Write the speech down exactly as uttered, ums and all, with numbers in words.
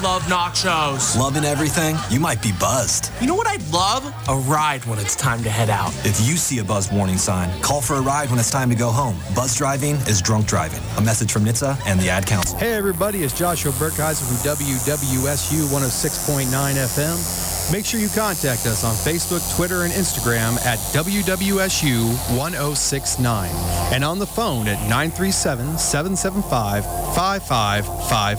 love nachos. Loving everything? You might be buzzed. You know what I'd love? A ride when it's time to head out. If you see a buzz warning sign, call for a ride when it's time to go home. Buzz driving is drunk driving. A message from N H T S A and the Ad Council. Hey everybody, it's Joshua Burkheiser from W W S U one oh six point nine F M. Make sure you contact us on Facebook, Twitter, and Instagram at W W S U one oh six nine and on the phone at nine three seven, seven seven five, five five five